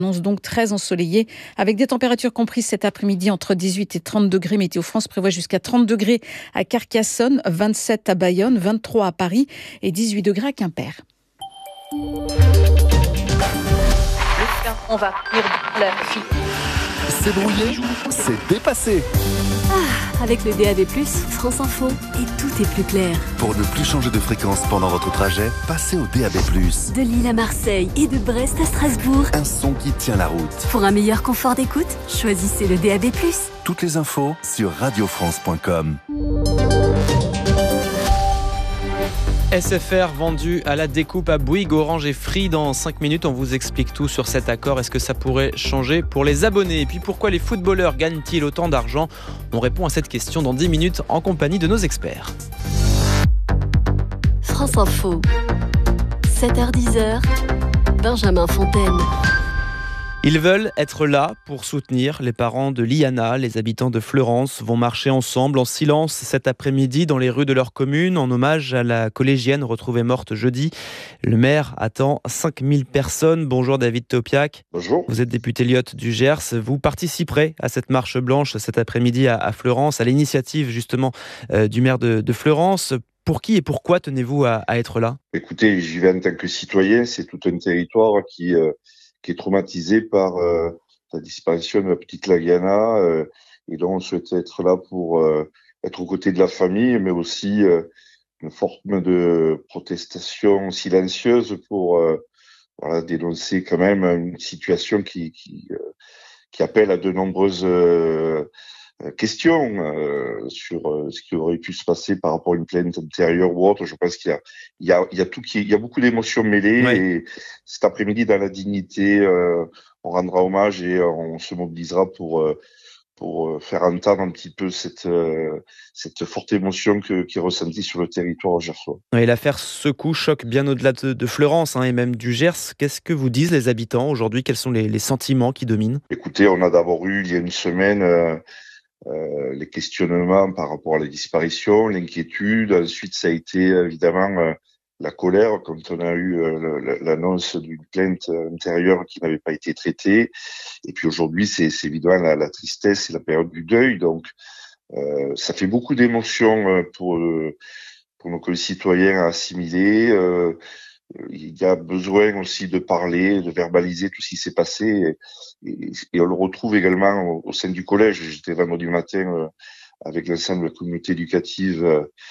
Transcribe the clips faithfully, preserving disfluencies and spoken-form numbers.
Annonce donc très ensoleillé avec des températures comprises cet après-midi entre dix-huit et trente degrés. Météo France prévoit jusqu'à trente degrés à Carcassonne, vingt-sept à Bayonne, vingt-trois à Paris et dix-huit degrés à Quimper. On va venir dans la file. C'est brouillé, c'est dépassé. Ah, avec le D A B plus, France Info, et tout est plus clair. Pour ne plus changer de fréquence pendant votre trajet, passez au D A B plus. De Lille à Marseille et de Brest à Strasbourg. Un son qui tient la route. Pour un meilleur confort d'écoute, choisissez le D A B plus. Toutes les infos sur radio france point com. S F R vendu à la découpe à Bouygues, Orange et Free. Dans cinq minutes, on vous explique tout sur cet accord. Est-ce que ça pourrait changer pour les abonnés? Et puis pourquoi les footballeurs gagnent-ils autant d'argent? On répond à cette question dans dix minutes en compagnie de nos experts. France Info, sept heures dix, Benjamin Fontaine. Ils veulent être là pour soutenir les parents de Liana. Les habitants de Fleurance vont marcher ensemble en silence cet après-midi dans les rues de leur commune en hommage à la collégienne retrouvée morte jeudi. Le maire attend cinq mille personnes. Bonjour David Topiak. Bonjour. Vous êtes député Lyotte du Gers. Vous participerez à cette marche blanche cet après-midi à, à Fleurance, à l'initiative justement euh, du maire de, de Fleurance. Pour qui et pourquoi tenez-vous à, à être là? Écoutez, j'y vais en tant que citoyen. C'est tout un territoire qui... Euh... qui est traumatisé par euh, la disparition de la petite Lagiana, euh, et donc on souhaitait être là pour euh, être aux côtés de la famille, mais aussi euh, une forme de protestation silencieuse pour euh, voilà, dénoncer quand même une situation qui qui, euh, qui appelle à de nombreuses euh, questions euh, sur euh, ce qui aurait pu se passer par rapport à une plainte antérieure ou autre. Je pense qu'il y a, il y a, il y a tout qui, il y a beaucoup d'émotions mêlées. Ouais. Et cet après-midi, dans la dignité, euh, on rendra hommage et on se mobilisera pour euh, pour faire entendre un petit peu cette euh, cette forte émotion que, qui est ressentie sur le territoire gersois. Et l'affaire secoue, choque bien au-delà de, de Fleurance hein, et même du Gers. Qu'est-ce que vous disent les habitants aujourd'hui? Quels sont les, les sentiments qui dominent? Écoutez, on a d'abord eu il y a une semaine euh, Euh, les questionnements par rapport à la disparition, l'inquiétude. Ensuite, ça a été évidemment euh, la colère quand on a eu euh, l'annonce d'une plainte antérieure qui n'avait pas été traitée. Et puis aujourd'hui, c'est, c'est évidemment la, la tristesse et la période du deuil. Donc, euh, ça fait beaucoup d'émotions pour, euh, pour nos concitoyens à assimiler. Euh, Il y a besoin aussi de parler, de verbaliser tout ce qui s'est passé, et, et, et on le retrouve également au, au sein du collège. J'étais vendredi matin euh, avec l'ensemble de la communauté éducative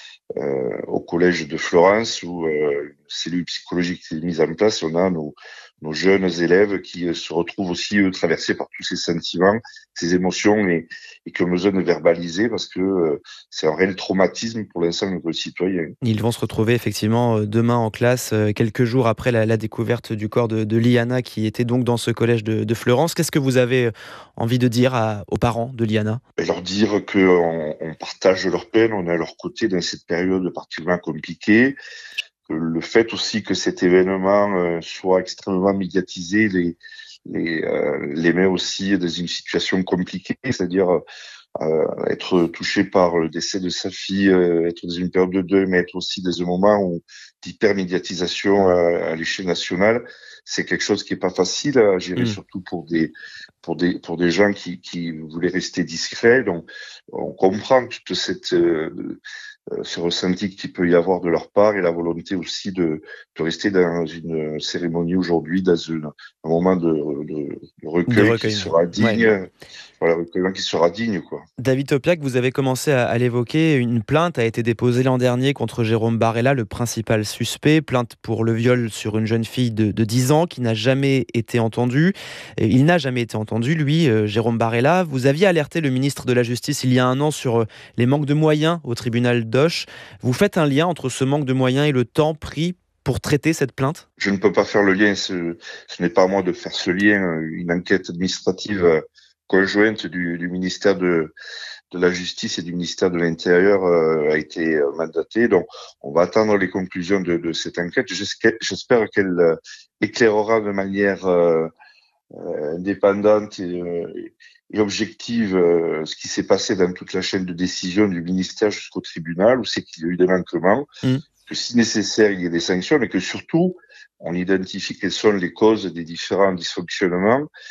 euh, au collège de Fleurance, où euh, une cellule psychologique est mise en place. On a nos, nos jeunes élèves qui euh, se retrouvent aussi eux traversés par tous ces sentiments, ces émotions, et, et qui ont besoin de verbaliser parce que euh, c'est un réel traumatisme pour l'ensemble de nos citoyens. Ils vont se retrouver effectivement demain en classe, quelques jours après la, la découverte du corps de, de Liana, qui était donc dans ce collège de, de Fleurance. Qu'est-ce que vous avez envie de dire à, aux parents de Liana? Et leur dire qu'on on partage leur peine, on est à leur côté dans cette période particulièrement compliquée. Le fait aussi que cet événement euh, soit extrêmement médiatisé les les, euh, les met aussi dans une situation compliquée, c'est-à-dire euh, être touché par le décès de sa fille, euh, être dans une période de deuil, mais être aussi dans un moment où d'hypermédiatisation à, à l'échelle nationale, c'est quelque chose qui est pas facile à gérer, mmh. surtout pour des pour des pour des gens qui qui voulaient rester discrets. Donc on comprend toute cette euh, ce ressenti qu'il peut y avoir de leur part et la volonté aussi de, de rester dans une cérémonie aujourd'hui, dans une, un moment de, de, de recueil, de recueil qui sera digne, ouais. voilà, recueillement qui sera digne, quoi. David Topiak, vous avez commencé à, à l'évoquer, une plainte a été déposée l'an dernier contre Jérôme Barella, le principal suspect, plainte pour le viol sur une jeune fille de, de dix ans qui n'a jamais été entendue. Et il n'a jamais été entendu, lui, euh, Jérôme Barella. Vous aviez alerté le ministre de la Justice il y a un an sur les manques de moyens au tribunal d'Auch. Vous faites un lien entre ce manque de moyens et le temps pris pour traiter cette plainte? Je ne peux pas faire le lien, ce, ce n'est pas à moi de faire ce lien. Une enquête administrative conjointe du, du ministère de, de la Justice et du ministère de l'Intérieur euh, a été mandatée. Donc, on va attendre les conclusions de, de cette enquête. J'espère, j'espère qu'elle euh, éclairera de manière euh, euh, indépendante et, euh, et objective euh, ce qui s'est passé dans toute la chaîne de décision du ministère jusqu'au tribunal, où c'est qu'il y a eu des manquements. Mmh. que si nécessaire, il y ait des sanctions, mais que surtout, on identifie quelles sont les causes des différents dysfonctionnements